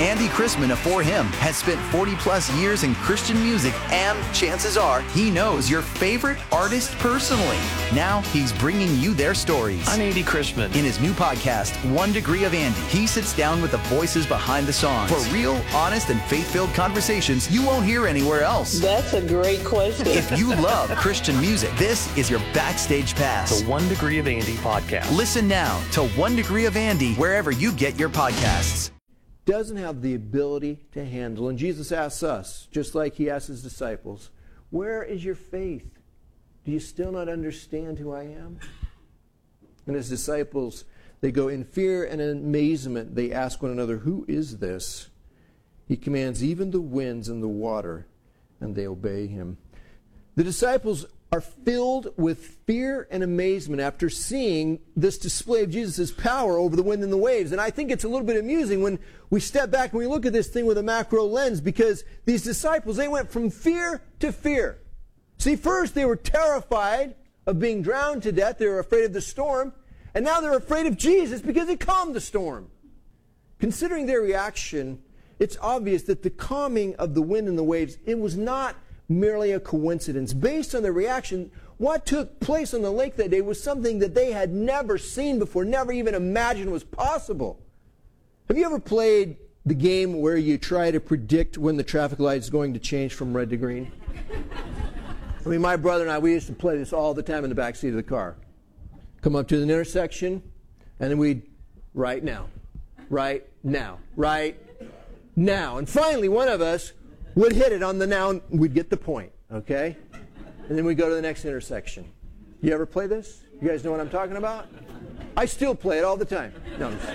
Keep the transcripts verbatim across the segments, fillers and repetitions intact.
Andy Chrisman of For Him has spent forty plus years in Christian music, and chances are he knows your favorite artist personally. Now he's bringing you their stories. I'm Andy Chrisman. In his new podcast, One Degree of Andy, he sits down with the voices behind the songs for real, honest, and faith-filled conversations you won't hear anywhere else. That's a great question. If you love Christian music, this is your backstage pass. The One Degree of Andy podcast. Listen now to One Degree of Andy wherever you get your podcasts. Doesn't have the ability to handle. And Jesus asks us, just like he asked his disciples, where is your faith? Do you still not understand who I am? And his disciples, they go in fear and amazement. They ask one another, who is this? He commands even the winds and the water, and they obey him. The disciples are filled with fear and amazement after seeing this display of Jesus' power over the wind and the waves. And I think it's a little bit amusing when we step back and we look at this thing with a macro lens, because these disciples, they went from fear to fear. See, first they were terrified of being drowned to death. They were afraid of the storm. And now they're afraid of Jesus because he calmed the storm. Considering their reaction, it's obvious that the calming of the wind and the waves, it was not merely a coincidence. Based on their reaction, what took place on the lake that day was something that they had never seen before, never even imagined was possible. Have you ever played the game where you try to predict when the traffic light is going to change from red to green? I mean, my brother and I, we used to play this all the time in the back seat of the car. Come up to an intersection, and then we'd, right now, right now, right now. And finally, one of us would hit it on the now, and we'd get the point, okay? And then we'd go to the next intersection. You ever play this? You guys know what I'm talking about? I still play it all the time. No, I'm just...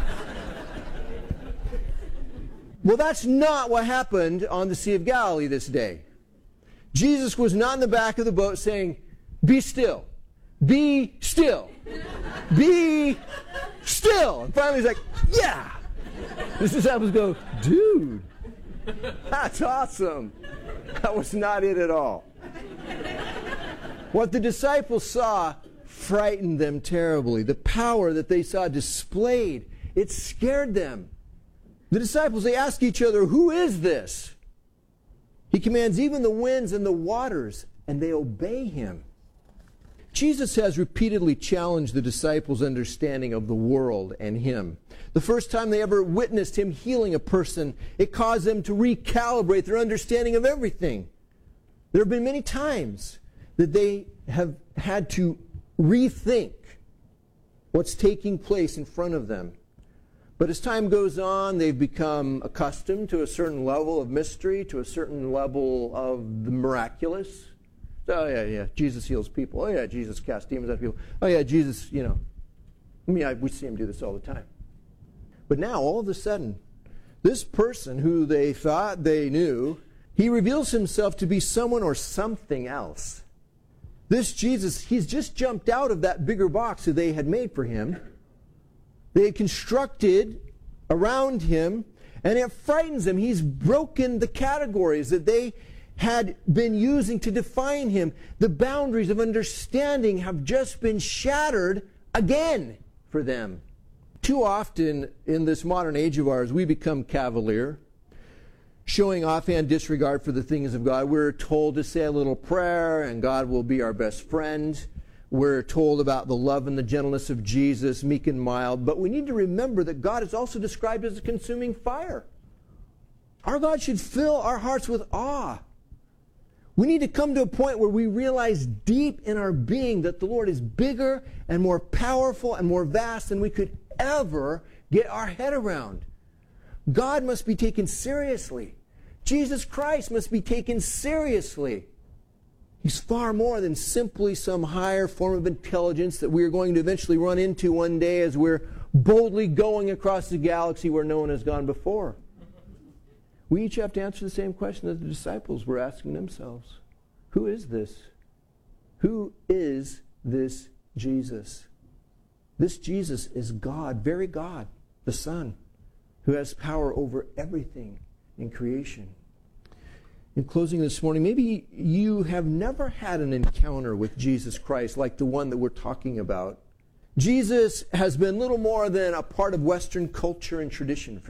Well, that's not what happened on the Sea of Galilee this day. Jesus was not in the back of the boat saying, be still, be still, be still. And finally he's like, yeah. His disciples go, dude, that's awesome. That was not it at all. What the disciples saw frightened them terribly. The power that they saw displayed, it scared them. The disciples, they ask each other, who is this? He commands even the winds and the waters, and they obey him. Jesus has repeatedly challenged the disciples' understanding of the world and him. The first time they ever witnessed him healing a person, it caused them to recalibrate their understanding of everything. There have been many times that they have had to rethink what's taking place in front of them. But as time goes on, they've become accustomed to a certain level of mystery, to a certain level of the miraculous. Oh, yeah, yeah, Jesus heals people. Oh, yeah, Jesus casts demons out of people. Oh, yeah, Jesus, you know. I mean, I, we see him do this all the time. But now, all of a sudden, this person who they thought they knew, he reveals himself to be someone or something else. This Jesus, he's just jumped out of that bigger box that they had made for him. They had constructed around him, and it frightens him. He's broken the categories that they had been using to define him. The boundaries of understanding have just been shattered again for them. Too often in this modern age of ours, we become cavalier, showing offhand disregard for the things of God. We're told to say a little prayer, and God will be our best friend. We're told about the love and the gentleness of Jesus, meek and mild. But we need to remember that God is also described as a consuming fire. Our God should fill our hearts with awe. We need to come to a point where we realize deep in our being that the Lord is bigger and more powerful and more vast than we could ever get our head around. God must be taken seriously. Jesus Christ must be taken seriously. He's far more than simply some higher form of intelligence that we are going to eventually run into one day as we're boldly going across the galaxy where no one has gone before. We each have to answer the same question that the disciples were asking themselves. Who is this? Who is this Jesus? This Jesus is God, very God, the Son, who has power over everything in creation. In closing this morning, maybe you have never had an encounter with Jesus Christ like the one that we're talking about. Jesus has been little more than a part of Western culture and tradition for